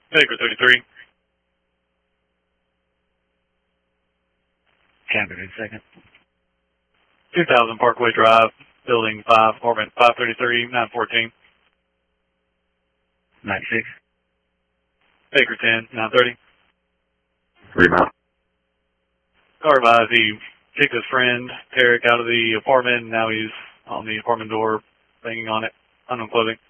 Baker 33. Cabot in second. 2000 Parkway Drive, Building 5, apartment 533, 914. 96. Baker 10, 930. Rebound. Car advised he kicked his friend, Tarek, out of the apartment, and now he's on the apartment door, banging on it, unknown clothing.